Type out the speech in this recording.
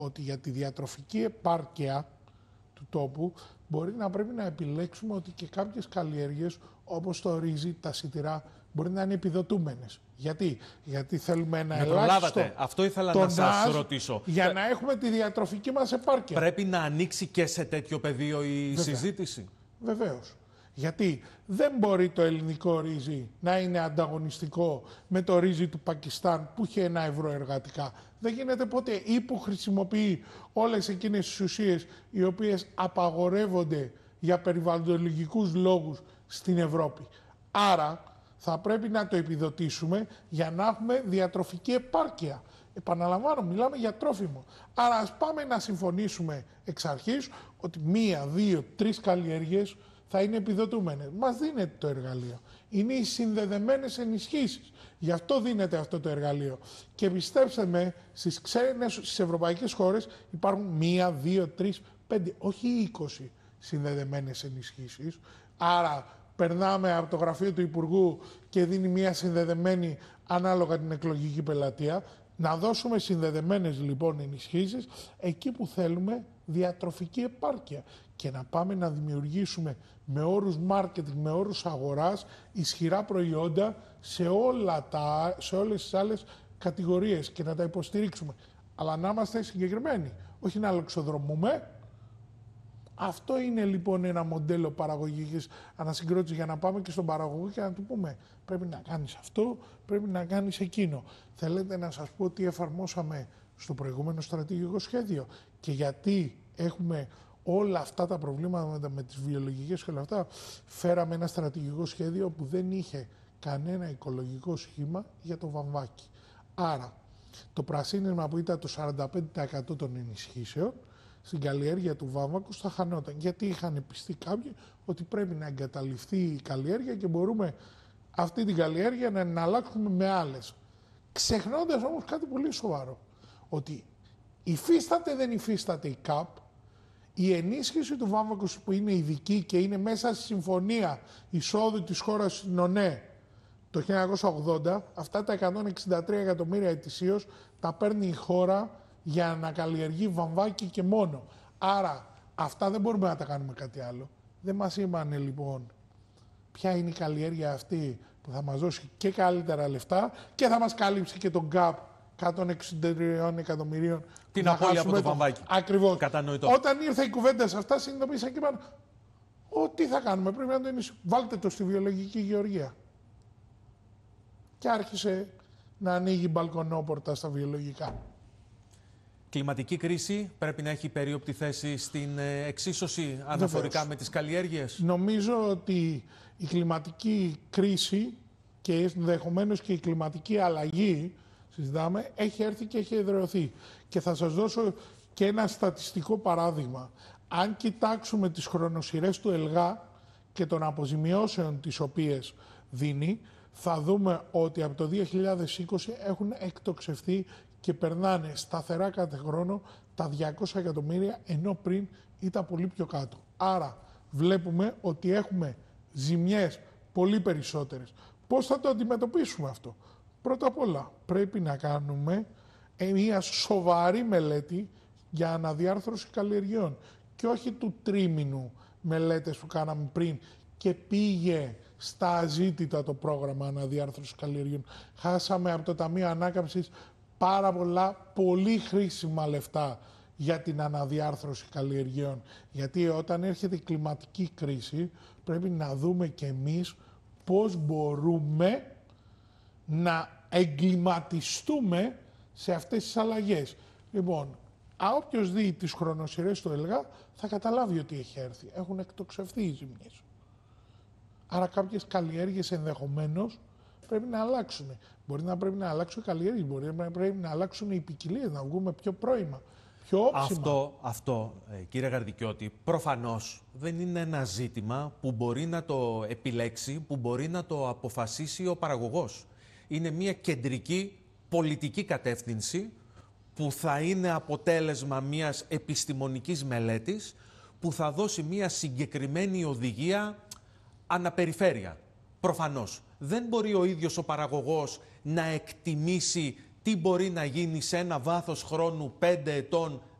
ότι για τη διατροφική επάρκεια του τόπου μπορεί να πρέπει να επιλέξουμε ότι και κάποιες καλλιέργειες όπως το ρύζι, τα σιτηρά μπορεί να είναι επιδοτούμενες. Γιατί θέλουμε ένα ελάχιστο. Αυτό ήθελα να σας ρωτήσω. Για να έχουμε τη διατροφική μας επάρκεια. Πρέπει να ανοίξει και σε τέτοιο πεδίο η συζήτηση. Βεβαίως. Γιατί δεν μπορεί το ελληνικό ρύζι να είναι ανταγωνιστικό με το ρύζι του Πακιστάν που είχε 1 ευρώ εργατικά. Δεν γίνεται ποτέ, ή που χρησιμοποιεί όλες εκείνες τις ουσίες οι οποίες απαγορεύονται για περιβαλλοντολογικούς λόγους στην Ευρώπη. Άρα θα πρέπει να το επιδοτήσουμε για να έχουμε διατροφική επάρκεια. Επαναλαμβάνω, μιλάμε για τρόφιμο. Άρα ας πάμε να συμφωνήσουμε εξ αρχής ότι 1, 2, 3 καλλιέργειες θα είναι επιδοτούμενες. Μας δίνεται το εργαλείο. Είναι οι συνδεδεμένες ενισχύσεις. Γι' αυτό δίνεται αυτό το εργαλείο. Και πιστέψτε με, στις ευρωπαϊκές χώρες υπάρχουν 1, 2, 3, 5, όχι 20 συνδεδεμένες ενισχύσεις. Άρα περνάμε από το γραφείο του Υπουργού και δίνει μια συνδεδεμένη ανάλογα την εκλογική πελατεία. Να δώσουμε συνδεδεμένες λοιπόν ενισχύσεις εκεί που θέλουμε διατροφική επάρκεια και να πάμε να δημιουργήσουμε με όρους marketing, με όρους αγοράς ισχυρά προϊόντα σε όλες τις άλλες κατηγορίες και να τα υποστηρίξουμε. Αλλά να είμαστε συγκεκριμένοι, όχι να λοξοδρομούμε. Αυτό είναι λοιπόν ένα μοντέλο παραγωγικής ανασυγκρότησης για να πάμε και στον παραγωγό και να του πούμε πρέπει να κάνεις αυτό, πρέπει να κάνεις εκείνο. Θέλετε να σας πω τι εφαρμόσαμε στο προηγούμενο στρατηγικό σχέδιο και γιατί έχουμε όλα αυτά τα προβλήματα με τις βιολογικές και όλα αυτά. Φέραμε ένα στρατηγικό σχέδιο που δεν είχε κανένα οικολογικό σχήμα για το βαμβάκι. Άρα το πρασίνισμα που ήταν το 45% των ενισχύσεων στην καλλιέργεια του βάμβακου θα χανόταν. Γιατί είχαν πιστεί κάποιοι ότι πρέπει να εγκαταλειφθεί η καλλιέργεια και μπορούμε αυτή την καλλιέργεια να εναλλάξουμε με άλλες. Ξεχνώντας όμως κάτι πολύ σοβαρό. Ότι υφίσταται δεν υφίσταται η ΚΑΠ, η ενίσχυση του βάμβακου που είναι ειδική και είναι μέσα στη συμφωνία εισόδου της χώρας στην ΟΝΕ το 1980, αυτά τα 163 εκατομμύρια ετησίως τα παίρνει η χώρα για να καλλιεργεί βαμβάκι και μόνο. Άρα αυτά δεν μπορούμε να τα κάνουμε κάτι άλλο. Δεν μας είπανε λοιπόν ποια είναι η καλλιέργεια αυτή που θα μας δώσει και καλύτερα λεφτά και θα μας καλύψει και τον gap 163 εκατομμυρίων. Την απώλεια από το βαμβάκι. Ακριβώς. Κατανοητό. Όταν ήρθε η κουβέντα σε αυτά, συνειδητοποίησα και είπαν τι θα κάνουμε, πρέπει να το ενισχύσουμε. Βάλτε το στη βιολογική γεωργία. Και άρχισε να ανοίγει μπαλκονόπορτα στα βιολογικά. Κλιματική κρίση πρέπει να έχει περίοπτη θέση στην εξίσωση αναφορικά με τις καλλιέργειες. Νομίζω ότι η κλιματική κρίση και ενδεχομένως και η κλιματική αλλαγή, συζητάμε, έχει έρθει και έχει εδραιωθεί. Και θα σας δώσω και ένα στατιστικό παράδειγμα. Αν κοιτάξουμε τις χρονοσυρές του ΕΛΓΑ και των αποζημιώσεων τις οποίες δίνει, θα δούμε ότι από το 2020 έχουν εκτοξευθεί και περνάνε σταθερά κάθε χρόνο τα 200 εκατομμύρια, ενώ πριν ήταν πολύ πιο κάτω. Άρα βλέπουμε ότι έχουμε ζημιές πολύ περισσότερες. Πώς θα το αντιμετωπίσουμε αυτό? Πρώτα απ' όλα πρέπει να κάνουμε μια σοβαρή μελέτη για αναδιάρθρωση καλλιεργειών και όχι του τρίμηνου μελέτες που κάναμε πριν και πήγε στα αζήτητα το πρόγραμμα αναδιάρθρωσης καλλιεργειών. Χάσαμε από το Ταμείο Ανάκαμψης πάρα πολλά, πολύ χρήσιμα λεφτά για την αναδιάρθρωση καλλιεργειών. Γιατί όταν έρχεται η κλιματική κρίση πρέπει να δούμε και εμείς πώς μπορούμε να εγκληματιστούμε σε αυτές τις αλλαγές. Λοιπόν, όποιος δει τις χρονοσυρές του ΕΛΓΑ θα καταλάβει ότι έχει έρθει. Έχουν εκτοξευθεί οι ζημιές. Άρα κάποιες καλλιέργειες ενδεχομένως πρέπει να αλλάξουν. Μπορεί να πρέπει να αλλάξουν οι καλλιέργειες, μπορεί να πρέπει να αλλάξουν οι ποικιλίες, να βγούμε πιο πρώιμα, πιο όψιμα. Αυτό, κύριε Γαρδικιώτη, προφανώς δεν είναι ένα ζήτημα που μπορεί να το επιλέξει, που μπορεί να το αποφασίσει ο παραγωγός. Είναι μια κεντρική πολιτική κατεύθυνση που θα είναι αποτέλεσμα μιας επιστημονικής μελέτης που θα δώσει μια συγκεκριμένη οδηγία αναπεριφέρεια. Προφανώς. Δεν μπορεί ο ίδιος ο παραγωγός να εκτιμήσει τι μπορεί να γίνει σε ένα βάθος χρόνου 5 ετών